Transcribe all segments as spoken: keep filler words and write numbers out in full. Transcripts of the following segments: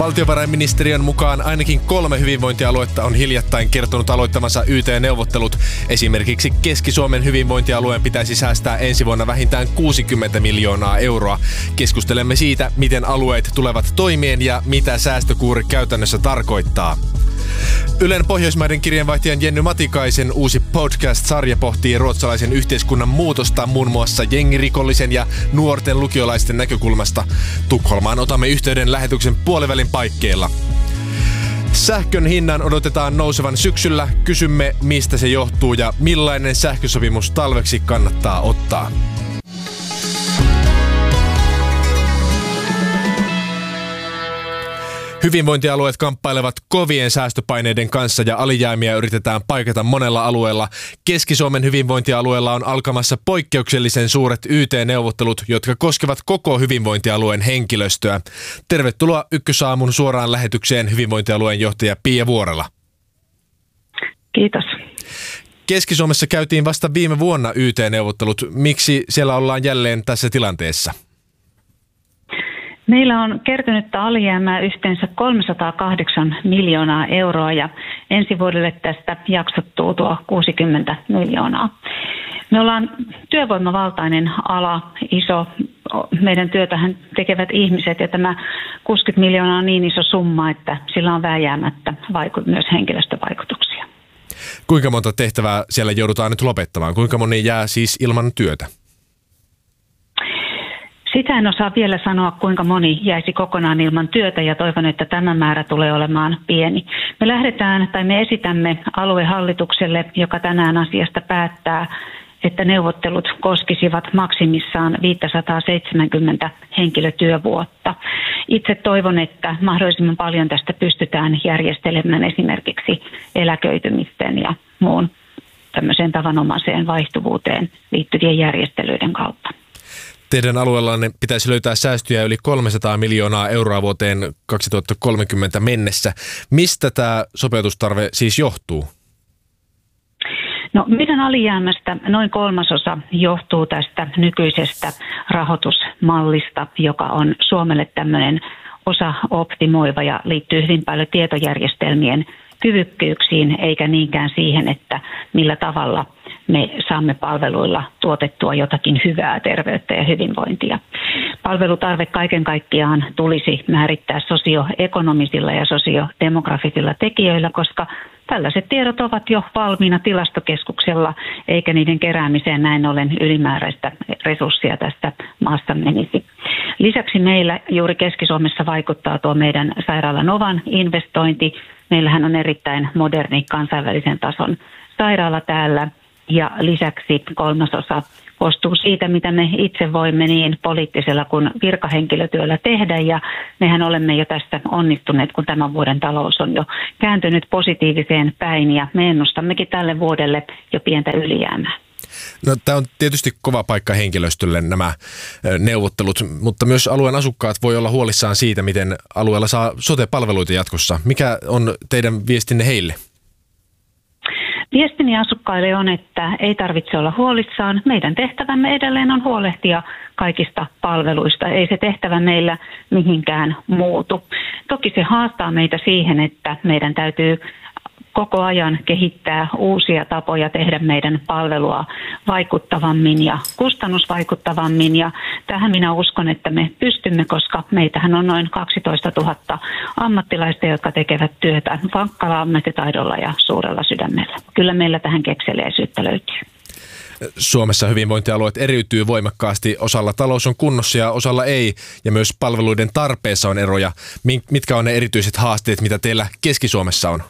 Valtiovarainministeriön mukaan ainakin kolme hyvinvointialuetta on hiljattain kertonut aloittamansa Y T-neuvottelut. Esimerkiksi Keski-Suomen hyvinvointialueen pitäisi säästää ensi vuonna vähintään kuusikymmentä miljoonaa euroa. Keskustelemme siitä, miten alueet tulevat toimeen ja mitä säästökuuri käytännössä tarkoittaa. Ylen Pohjoismaiden kirjeenvaihtajan Jenny Matikaisen uusi podcast-sarja pohtii ruotsalaisen yhteiskunnan muutosta muun muassa jengirikollisen ja nuorten lukiolaisten näkökulmasta. Tukholmaan otamme yhteyden lähetyksen puolivälin paikkeilla. Sähkön hinnan odotetaan nousevan syksyllä. Kysymme, mistä se johtuu ja millainen sähkösopimus talveksi kannattaa ottaa. Hyvinvointialueet kamppailevat kovien säästöpaineiden kanssa ja alijäämiä yritetään paikata monella alueella. Keski-Suomen hyvinvointialueella on alkamassa poikkeuksellisen suuret Y T-neuvottelut, jotka koskevat koko hyvinvointialueen henkilöstöä. Tervetuloa Ykkösaamun suoraan lähetykseen hyvinvointialueen johtaja Pia Vuorela. Kiitos. Keski-Suomessa käytiin vasta viime vuonna Y T-neuvottelut. Miksi siellä ollaan jälleen tässä tilanteessa? Meillä on kertynyttä alijäämää yhteensä kolmesataakahdeksan miljoonaa euroa ja ensi vuodelle tästä jaksottuu tuo kuusikymmentä miljoonaa. Me ollaan työvoimavaltainen ala, iso, meidän työtähän tekevät ihmiset ja tämä kuusikymmentä miljoonaa on niin iso summa, että sillä on vääjäämättä vaikut, myös henkilöstövaikutuksia. Kuinka monta tehtävää siellä joudutaan nyt lopettamaan? Kuinka moni jää siis ilman työtä? Sitä en osaa vielä sanoa, kuinka moni jäisi kokonaan ilman työtä ja toivon, että tämä määrä tulee olemaan pieni. Me lähdetään tai me esitämme aluehallitukselle, joka tänään asiasta päättää, että neuvottelut koskisivat maksimissaan viisisataaseitsemänkymmentä henkilötyövuotta. Itse toivon, että mahdollisimman paljon tästä pystytään järjestelemään esimerkiksi eläköitymisten ja muun tämmöiseen tavanomaiseen vaihtuvuuteen liittyvien järjestelyiden kautta. Teidän alueellanne pitäisi löytää säästöjä yli kolmesataa miljoonaa euroa vuoteen kaksituhattakolmekymmentä mennessä. Mistä tämä sopeutustarve siis johtuu? No, meidän alijäämästä noin kolmasosa johtuu tästä nykyisestä rahoitusmallista, joka on Suomelle tämmöinen osa optimoiva ja liittyy hyvin paljon tietojärjestelmien kyvykkyyksiin, eikä niinkään siihen, että millä tavalla me saamme palveluilla tuotettua jotakin hyvää, terveyttä ja hyvinvointia. Palvelutarve kaiken kaikkiaan tulisi määrittää sosioekonomisilla ja sosiodemografisilla tekijöillä, koska tällaiset tiedot ovat jo valmiina tilastokeskuksella, eikä niiden keräämiseen näin ollen ylimääräistä resurssia tästä maasta menisi. Lisäksi meillä juuri Keski-Suomessa vaikuttaa tuo meidän sairaala Novan investointi. Meillähän on erittäin moderni kansainvälisen tason sairaala täällä. Ja lisäksi kolmasosa koostuu siitä, mitä me itse voimme niin poliittisella kuin virkahenkilötyöllä tehdä. Ja mehän olemme jo tässä onnistuneet, kun tämän vuoden talous on jo kääntynyt positiiviseen päin. Ja me ennustammekin tälle vuodelle jo pientä ylijäämää. No, tämä on tietysti kova paikka henkilöstölle nämä neuvottelut, mutta myös alueen asukkaat voi olla huolissaan siitä, miten alueella saa sote-palveluita jatkossa. Mikä on teidän viestinne heille? Viestini asukkaille on, että ei tarvitse olla huolissaan. Meidän tehtävämme edelleen on huolehtia kaikista palveluista. Ei se tehtävä meillä mihinkään muutu. Toki se haastaa meitä siihen, että meidän täytyy koko ajan kehittää uusia tapoja tehdä meidän palvelua vaikuttavammin ja kustannusvaikuttavammin. Ja tähän minä uskon, että me pystymme, koska meitähän on noin kaksitoistatuhatta ammattilaista, jotka tekevät työtä vankalla ammattitaidolla ja suurella sydämellä. Kyllä meillä tähän kekseliäisyyttä löytyy. Suomessa hyvinvointialueet eriytyy voimakkaasti. Osalla talous on kunnossa ja osalla ei. Ja myös palveluiden tarpeessa on eroja. Mitkä on ne erityiset haasteet, mitä teillä Keski-Suomessa on?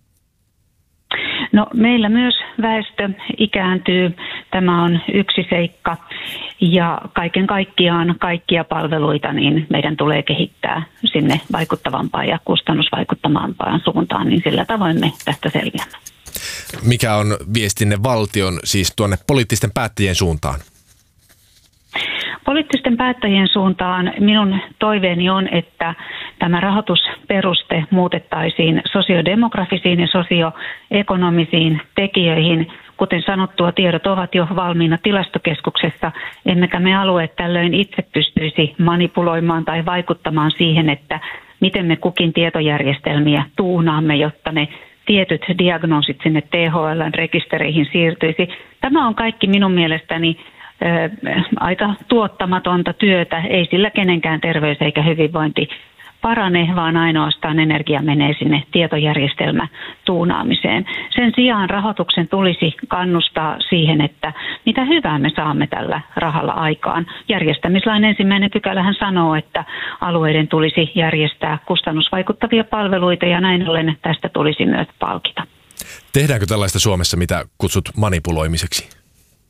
No, meillä myös väestö ikääntyy. Tämä on yksi seikka ja kaiken kaikkiaan kaikkia palveluita niin meidän tulee kehittää sinne vaikuttavampaan ja kustannusvaikuttavampaan suuntaan, niin sillä tavoin me tästä selviämme. Mikä on viestinne valtion, siis tuonne poliittisten päättäjien suuntaan? Poliittisten päättäjien suuntaan minun toiveeni on, että tämä rahoitusperuste muutettaisiin sosiodemografisiin ja sosioekonomisiin tekijöihin. Kuten sanottua, tiedot ovat jo valmiina tilastokeskuksessa, emmekä me alueet tällöin itse pystyisi manipuloimaan tai vaikuttamaan siihen, että miten me kukin tietojärjestelmiä tuunaamme, jotta ne tietyt diagnoosit sinne T H L-rekistereihin siirtyisi. Tämä on kaikki minun mielestäni ö, aika tuottamatonta työtä, ei sillä kenenkään terveys eikä hyvinvointi parane, vaan ainoastaan energia menee sinne tietojärjestelmä tuunaamiseen. Sen sijaan rahoituksen tulisi kannustaa siihen, että mitä hyvää me saamme tällä rahalla aikaan. Järjestämislain ensimmäinen pykälähän sanoo, että alueiden tulisi järjestää kustannusvaikuttavia palveluita ja näin ollen tästä tulisi myös palkita. Tehdäänkö tällaista Suomessa, mitä kutsut manipuloimiseksi?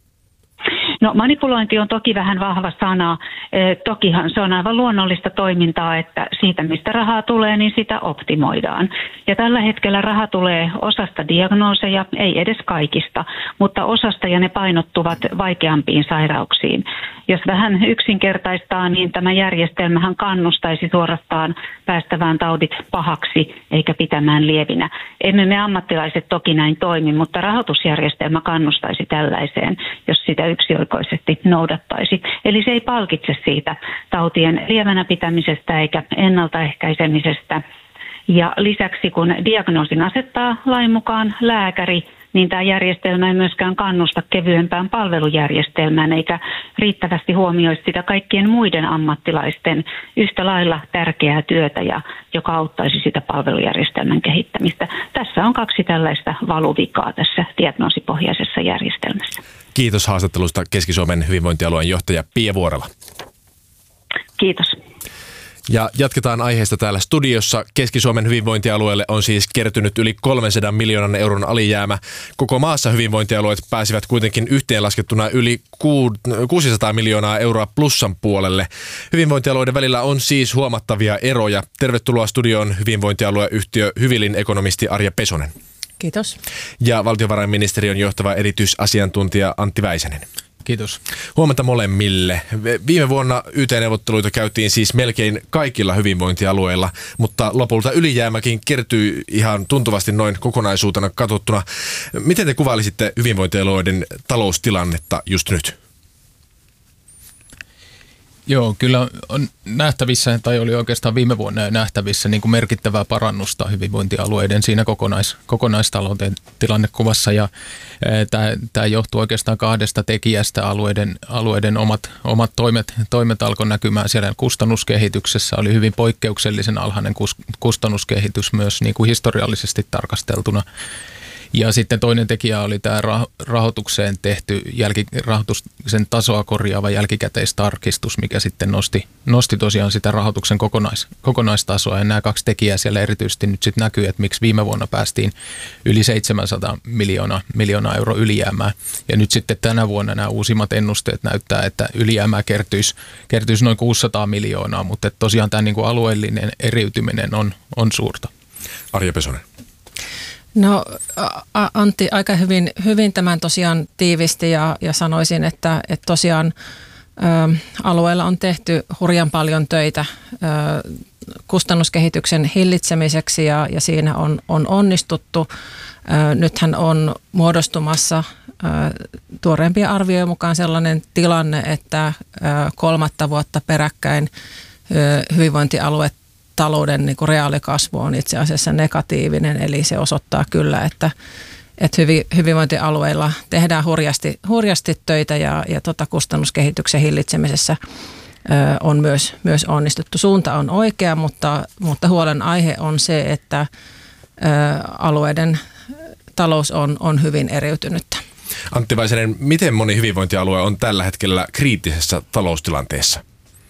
No manipulointi on toki vähän vahva sana. E, tokihan se on aivan luonnollista toimintaa, että siitä mistä rahaa tulee, niin sitä optimoidaan. Ja tällä hetkellä raha tulee osasta diagnooseja, ei edes kaikista, mutta osasta ja ne painottuvat vaikeampiin sairauksiin. Jos vähän yksinkertaistaa, niin tämä järjestelmähän kannustaisi suorastaan päästävään taudit pahaksi eikä pitämään lievinä. Emme me ammattilaiset toki näin toimi, mutta rahoitusjärjestelmä kannustaisi tällaiseen, jos sitä yksioikoisesti noudattaisi. Eli se ei palkitse siitä tautien lievänä pitämisestä eikä ennaltaehkäisemisestä. Ja lisäksi kun diagnoosin asettaa lain mukaan lääkäri, niin tämä järjestelmä ei myöskään kannusta kevyempään palvelujärjestelmään eikä riittävästi huomioi sitä kaikkien muiden ammattilaisten yhtä lailla tärkeää työtä, ja, joka auttaisi sitä palvelujärjestelmän kehittämistä. Tässä on kaksi tällaista valuvikaa tässä diagnoosipohjaisessa järjestelmässä. Kiitos haastattelusta Keski-Suomen hyvinvointialueen johtaja Pia Vuorela. Kiitos. Ja jatketaan aiheesta täällä studiossa. Keski-Suomen hyvinvointialueelle on siis kertynyt yli kolmensadan miljoonan euron alijäämä. Koko maassa hyvinvointialueet pääsivät kuitenkin yhteenlaskettuna yli kuusisataa miljoonaa euroa plussan puolelle. Hyvinvointialueiden välillä on siis huomattavia eroja. Tervetuloa studioon hyvinvointialueyhtiö Hyvilin ekonomisti Arja Pesonen. Kiitos. Ja valtiovarainministeriön johtava erityisasiantuntija Antti Väisänen. Kiitos. Huomenta molemmille. Viime vuonna Y T-neuvotteluita käytiin siis melkein kaikilla hyvinvointialueilla, mutta lopulta ylijäämäkin kertyi ihan tuntuvasti noin kokonaisuutena katsottuna. Miten te kuvailisitte hyvinvointialueiden taloustilannetta just nyt? Joo, kyllä on nähtävissä, tai oli oikeastaan viime vuonna nähtävissä niin kuin merkittävää parannusta hyvinvointialueiden siinä kokonais, kokonaistalouden tilannekuvassa. Ja tämä, tämä johtuu oikeastaan kahdesta tekijästä. Alueiden, alueiden omat, omat toimet, toimet alkoi näkymään siellä kustannuskehityksessä. Oli hyvin poikkeuksellisen alhainen kustannuskehitys myös niin kuin historiallisesti tarkasteltuna. Ja sitten toinen tekijä oli tämä rahoitukseen tehty jälki, rahoituksen tasoa korjaava jälkikäteistarkistus, mikä sitten nosti, nosti tosiaan sitä rahoituksen kokonais, kokonaistasoa. Ja nämä kaksi tekijää siellä erityisesti nyt sitten näkyy, että miksi viime vuonna päästiin yli seitsemänsataa miljoonaa, miljoonaa euro ylijäämää. Ja nyt sitten tänä vuonna nämä uusimmat ennusteet näyttää, että ylijäämää kertyisi, kertyisi noin kuusisataa miljoonaa, mutta tosiaan tämä niin kuin alueellinen eriytyminen on, on suurta. Arja Pesonen. No Antti aika hyvin, hyvin tämän tosiaan tiivisti ja, ja sanoisin, että, että tosiaan ä, alueella on tehty hurjan paljon töitä ä, kustannuskehityksen hillitsemiseksi ja, ja siinä on, on onnistuttu. Ä, nythän on muodostumassa ä, tuoreempia arvioiden mukaan sellainen tilanne, että ä, kolmatta vuotta peräkkäin ä, hyvinvointialueet talouden niin kuin reaalikasvu on itse asiassa negatiivinen, eli se osoittaa kyllä, että, että hyvinvointialueilla tehdään hurjasti, hurjasti töitä ja, ja tota kustannuskehityksen hillitsemisessä ö, on myös, myös onnistuttu. Suunta on oikea, mutta, mutta huolenaihe on se, että ö, alueiden talous on, on hyvin eriytynyttä. Antti Väisänen, miten moni hyvinvointialue on tällä hetkellä kriittisessä taloustilanteessa?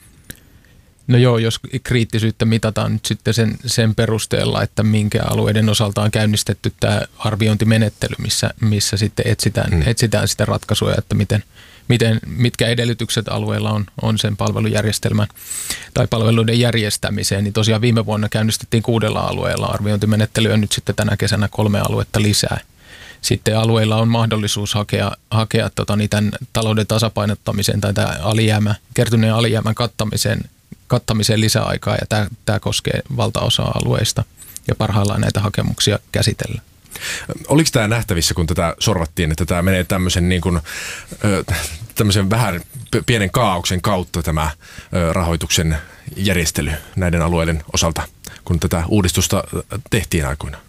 No joo, jos kriittisyyttä mitataan nyt sitten sen, sen perusteella, että minkä alueiden osalta on käynnistetty tämä arviointimenettely, missä, missä sitten etsitään, hmm. etsitään sitä ratkaisua, että miten, miten, mitkä edellytykset alueella on, on sen palvelujärjestelmän tai palveluiden järjestämiseen. Niin tosiaan viime vuonna käynnistettiin kuudella alueella arviointimenettely ja nyt sitten tänä kesänä kolme aluetta lisää. Sitten alueilla on mahdollisuus hakea, hakea tota, niin tämän talouden tasapainottamiseen tai tämä alijäämä, kertyneen alijäämän kattamiseen kattamiseen lisäaikaa ja tämä, tämä koskee valtaosaa alueista ja parhaillaan näitä hakemuksia käsitellään. Oliko tämä nähtävissä, kun tätä sorvattiin, että tämä menee tämmöisen, niin kuin, tämmöisen vähän pienen kaauksen kautta tämä rahoituksen järjestely näiden alueiden osalta? kun tätä uudistusta tehtiin aikoina?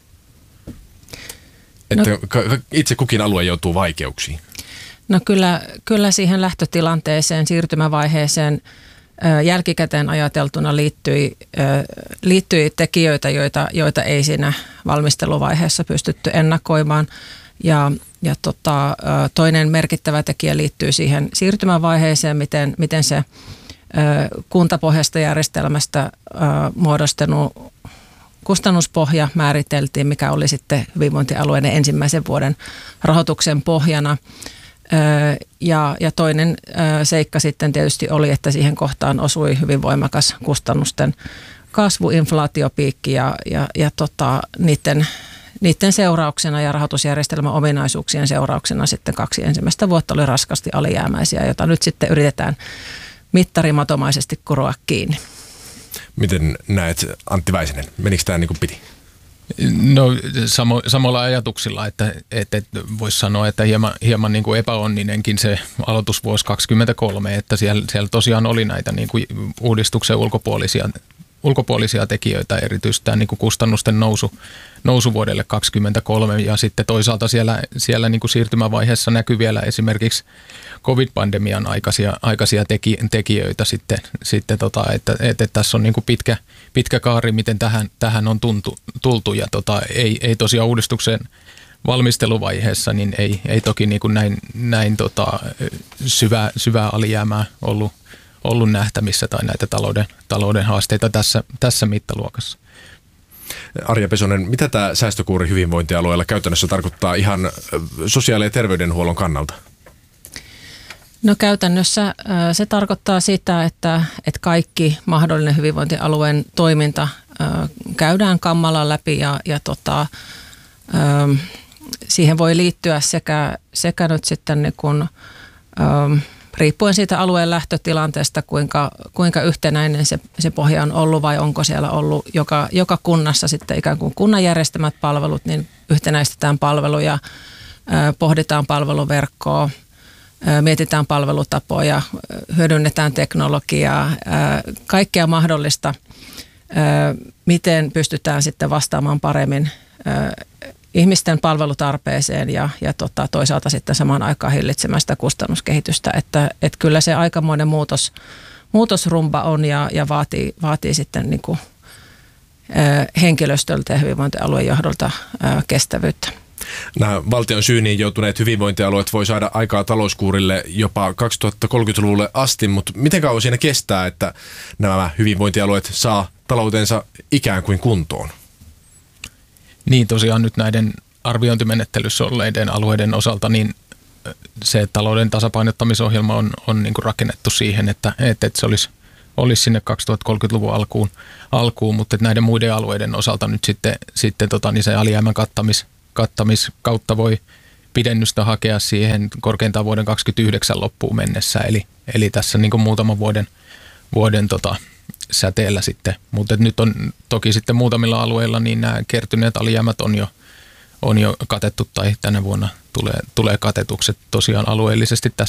Että no, itse kukin alue joutuu vaikeuksiin. No kyllä, kyllä siihen lähtötilanteeseen, siirtymävaiheeseen jälkikäteen ajateltuna liittyi, liittyi tekijöitä, joita, joita ei siinä valmisteluvaiheessa pystytty ennakoimaan. Ja, ja tota, toinen merkittävä tekijä liittyy siihen siirtymävaiheeseen, miten, miten se kuntapohjaisesta järjestelmästä muodostunut kustannuspohja määriteltiin, mikä oli sitten hyvinvointialueiden ensimmäisen vuoden rahoituksen pohjana. Ja, ja toinen seikka sitten tietysti oli, että siihen kohtaan osui hyvin voimakas kustannusten kasvu, inflaatiopiikki ja, ja, ja tota, niiden, niiden seurauksena ja rahoitusjärjestelmän ominaisuuksien seurauksena sitten kaksi ensimmäistä vuotta oli raskasti alijäämäisiä, jota nyt sitten yritetään mittarimatomaisesti kuroa kiinni. Miten näet, Antti Väisänen, menikö tämä niin kuin piti? No samo, samalla ajatuksilla, että, että voisi sanoa, että hieman, hieman niin kuin epäonninenkin se aloitusvuosi kaksikymmentäkolme, että siellä, siellä tosiaan oli näitä niin kuin uudistuksen ulkopuolisia, ulkopuolisia tekijöitä, erityisesti tämä niin kuin kustannusten nousu, nousu vuodelle kaksikymmentäkolme ja sitten toisaalta siellä, siellä niin kuin siirtymävaiheessa näkyy vielä esimerkiksi covid-pandemian aikaisia, aikaisia teki, tekijöitä sitten, sitten tota, että, että, että tässä on niin kuin pitkä, pitkä kaari, miten tähän, tähän on tuntu, tultu ja tota, ei, ei tosiaan uudistuksen valmisteluvaiheessa, niin ei, ei toki niin kuin näin, näin tota, syvää, syvää alijäämää ollut, ollut nähtämissä tai näitä talouden, talouden haasteita tässä, tässä mittaluokassa. Arja Pesonen, mitä tämä säästökuuri hyvinvointialueella käytännössä tarkoittaa ihan sosiaali- ja terveydenhuollon kannalta? No käytännössä se tarkoittaa sitä, että, että kaikki mahdollinen hyvinvointialueen toiminta käydään kammalla läpi ja, ja tota, siihen voi liittyä sekä, sekä nyt sitten niin kun, riippuen siitä alueen lähtötilanteesta, kuinka, kuinka yhtenäinen se, se pohja on ollut vai onko siellä ollut joka, joka kunnassa sitten ikään kuin kunnan järjestämät palvelut, niin yhtenäistetään palveluja, pohditaan palveluverkkoa, mietitään palvelutapoja, hyödynnetään teknologiaa, kaikkea mahdollista, miten pystytään sitten vastaamaan paremmin ihmisten palvelutarpeeseen ja, ja tota, toisaalta sitten samaan aikaan hillitsemään sitä kustannuskehitystä, että, että kyllä se aikamoinen muutos, muutosrumba on ja, ja vaatii, vaatii sitten niin kuin, henkilöstöltä ja hyvinvointialueen johdolta kestävyyttä. Nämä valtion syyniin joutuneet hyvinvointialueet voi saada aikaa talouskuurille jopa kaksituhattakolmekymmentäluvulle asti, mutta miten kauan siinä kestää, että nämä hyvinvointialueet saa taloutensa ikään kuin kuntoon? Niin tosiaan nyt näiden arviointimenettelyssä olleiden alueiden osalta niin se talouden tasapainottamisohjelma on, on niin kuin rakennettu siihen, että, että se olisi, olisi sinne kaksituhattakolmekymmentäluvun alkuun, alkuun mutta näiden muiden alueiden osalta nyt sitten, sitten tota, niin se alijäämän kattamis, kattamiskautta voi pidennystä hakea siihen korkeintaan vuoden kaksikymmentäyhdeksän loppuun mennessä, eli, eli tässä niin kuin muutaman vuoden, vuoden tota, säteellä sitten, mutta nyt on toki sitten muutamilla alueilla niin nämä kertyneet alijäämät on jo, on jo katettu tai tänä vuonna tulee, tulee katetukset tosiaan alueellisesti tässä